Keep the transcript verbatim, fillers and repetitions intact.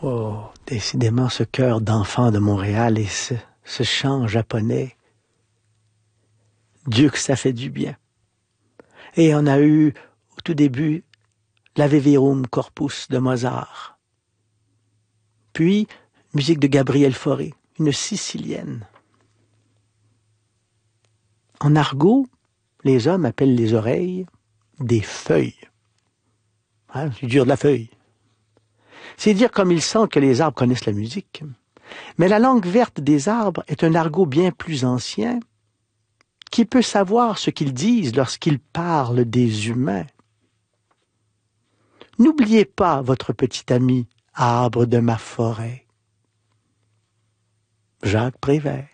Oh, décidément ce cœur d'enfant de Montréal et ce, ce chant japonais. Dieu que ça fait du bien. Et on a eu, au tout début, l'Ave Verum Corpus de Mozart. Puis, musique de Gabriel Fauré, une sicilienne. En argot, les hommes appellent les oreilles des feuilles. Hein, c'est dur de la feuille. C'est dire comme ils sentent que les arbres connaissent la musique. Mais la langue verte des arbres est un argot bien plus ancien qui peut savoir ce qu'ils disent lorsqu'ils parlent des humains. N'oubliez pas votre petit ami, arbre de ma forêt. Jacques Prévert.